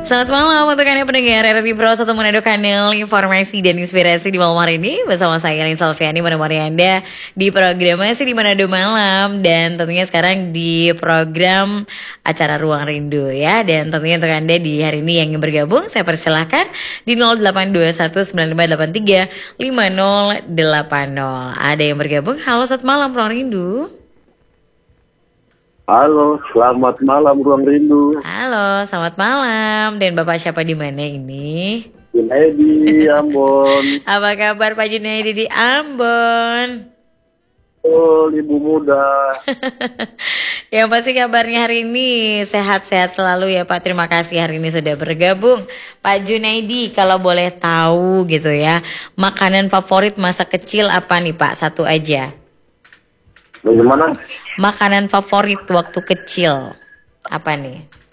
Selamat malam untuk Anda pendengar RRI Pro 1 Manado, kanal informasi dan inspirasi di malam hari ini. Bersama saya Lin Salviani menemani Anda di program Masih di Manado Malam. Dan tentunya sekarang di program acara Ruang Rindu ya. Dan tentunya untuk Anda di hari ini yang ingin bergabung, saya persilahkan di 082195835080. Ada yang bergabung, halo selamat malam Ruang Rindu. Halo, selamat malam Ruang Rindu. Halo, selamat malam. Dan Bapak siapa di mana ini? Junaidi, Ambon. Apa kabar Pak Junaidi di Ambon? Oh, ibu muda. Yang pasti kabarnya hari ini sehat-sehat selalu ya Pak. Terima kasih hari ini sudah bergabung. Pak Junaidi, kalau boleh tahu gitu ya, makanan favorit masa kecil apa nih Pak? Satu aja. Bagaimana? Makanan favorit waktu kecil apa nih?